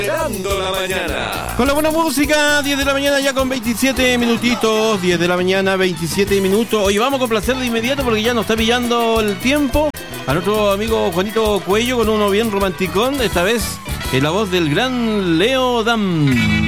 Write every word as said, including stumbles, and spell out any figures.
Alegrando la mañana. Con la buena música, diez de la mañana ya con veintisiete minutitos, diez de la mañana, veintisiete minutos. Hoy vamos a complacer de inmediato porque ya nos está pillando el tiempo a nuestro amigo Juanito Cuello con uno bien romanticón, esta vez en la voz del gran Leo Dan.